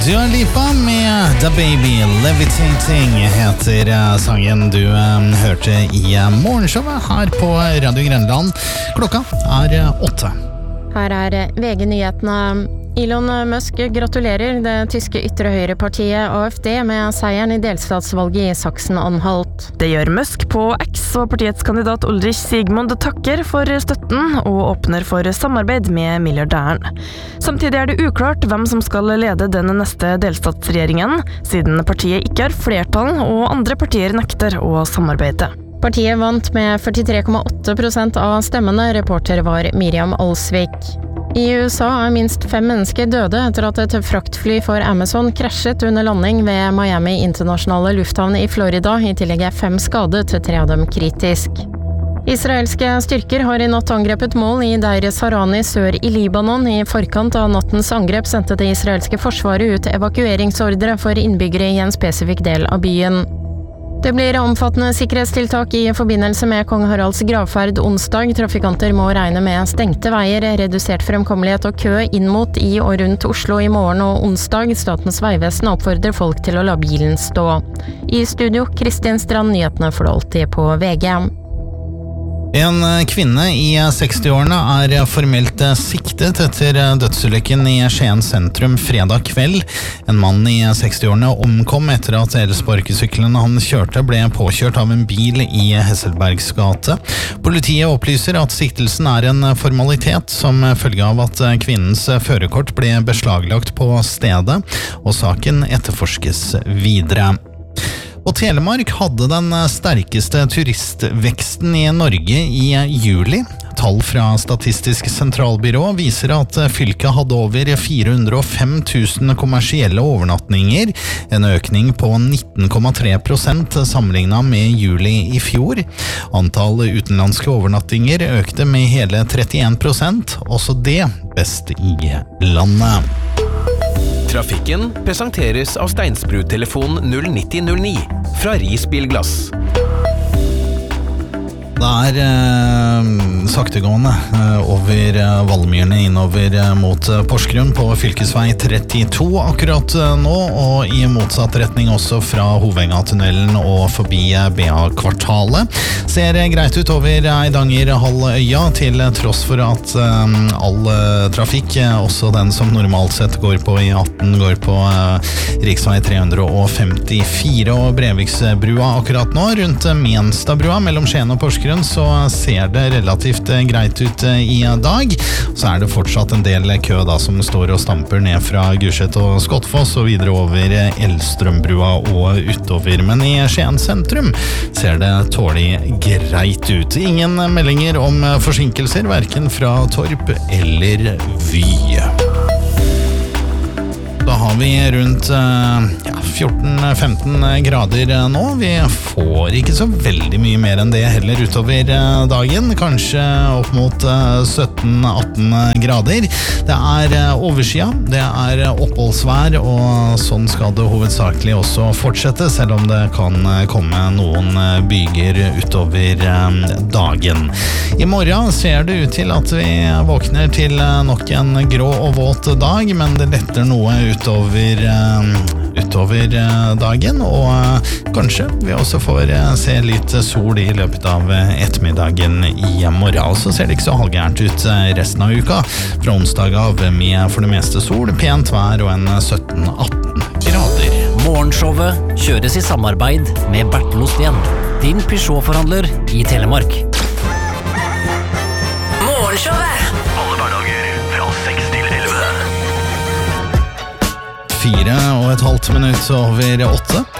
Dua Lipa med The Baby Levitating heter sangen du hørte i morgenshowet her på Radio Grenland. Klokka 8. Her VG-nyhetene. Elon Musk gratulerer det tyske ytre høyrepartiet AfD med seieren i delstatsvalget i Sachsen-Anhalt. Det gjør Musk på X, og partiets kandidat Ulrich Sigmund takker for støtten og åpner for samarbeid med milliardæren. Samtidig det uklart hvem som skal lede den neste delstatsregjeringen, siden partiet ikke har flertall og andre partier nekter å samarbeide. Partiet vant med 43,8% av stemmene, reporter var Miriam Alsvik. I USA minst 5 mennesker døde etter at et fraktfly for Amazon krasjet under landing ved Miami internasjonale lufthavn i Florida. I tillegg 5 skadet, 3 av dem kritisk. Israelske styrker har i natt angrepet mål i Deir Sarani sør i Libanon. I forkant av nattens angrep sendte det israelske forsvaret ut evakueringsordre for innbyggere i en spesifikk del av byen. Det blir omfattende sikkerhetstiltak i forbindelse med Kong Haralds gravferd onsdag. Trafikanter må regne med stengte veier, redusert fremkommelighet og kø inn mot i og rundt Oslo i morgen og onsdag. Statens vegvesen oppfordrer folk til å la bilen stå. I studio, Kristin Strand, nyhetene for alltid på VG. En kvinne i 60-årene formelt siktet etter dødsulykken i Skien sentrum fredag kveld. En mann i 60-årene omkom etter at elsparkesyklene han kjørte ble påkjørt av en bil i Hesselbergs gate. Politiet opplyser at siktelsen en formalitet som følge av at kvinnens førerkort ble beslaglagt på stedet, og saken etterforskes videre. Og Telemark hadde den sterkeste turistveksten i Norge i juli. Tall fra Statistisk sentralbyrå viser at fylket hadde over 405 000 kommersielle overnatninger, en økning på 19,3% sammenlignet med juli i fjor. Antall utenlandske overnattinger økte med hele 31%, også det best i landet. Trafikken presenteres av Steinsbru-telefon 09009 fra Ris Bilglass. Det saktegående over Valmyrene innover mot Porsgrunn på fylkesvei 32 akkurat nå, og i motsatt retning også fra Hovenga-tunnelen og forbi BA-kvartalet. Ser greit ut over Eidangerhalvøya, til tross for at all trafikk, også den som normalt sett går på i 18, går på riksvei 354 og Breviksbrua akkurat nå. Rundt Menstadbrua mellom Skien og Porsgrunn så ser det relativt greit ut i dag. Så det fortsatt en del kø da som står og stamper ned fra Gulset og Skottfoss og videre over Elstrømbrua og utover. Men i Skien sentrum ser det tålig greit ut. Ingen meldinger om forsinkelser, hverken fra Torp eller Vy. Da har vi rundt 14-15 grader nå. Vi får ikke så veldig mye mer enn det heller utover dagen. Kanskje opp mot 17-18 grader. Det overskya, det oppholdsvær, og sånn skal det hovedsakelig også fortsette, selv om det kan komme noen byger utover dagen. I morgen ser det ut til at vi våkner til nok en grå og våt dag, men det letter noe utover dagen, og kanskje vi også får se litt sol i løpet av ettermiddagen i morgen. Og så ser det ikke så halvgærent ut resten av uka, fra onsdag av med for det meste sol, pent vær og en 17-18 grader. Morgenshowet kjøres i samarbeid med Bertel Osten, din Peugeot-forhandler i Telemark. Morgenshowet! Alle hverdager fra 6 til 11. 4,5 minutter over 8.